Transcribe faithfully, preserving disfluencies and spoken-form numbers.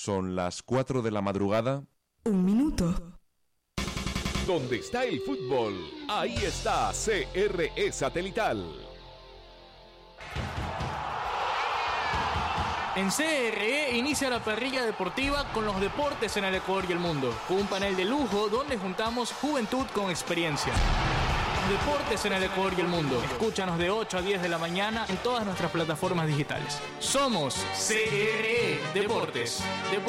Son las cuatro de la madrugada. Un minuto. Donde está el fútbol, ahí está C R E Satelital. En C R E inicia la parrilla deportiva con los deportes en el Ecuador y el mundo, con un panel de lujo donde juntamos juventud con experiencia. Los deportes en el Ecuador y el mundo. Escúchanos de ocho a diez de la mañana en todas nuestras plataformas digitales. Somos C R E Deportes. Deportes.